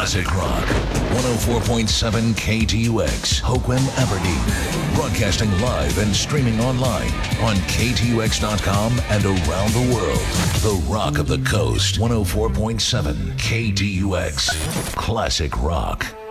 Classic Rock, 104.7 KTUX, Hoquiam, Aberdeen. Broadcasting live and streaming online on KTUX.com and around the world. The Rock of the Coast, 104.7 KTUX. Classic Rock.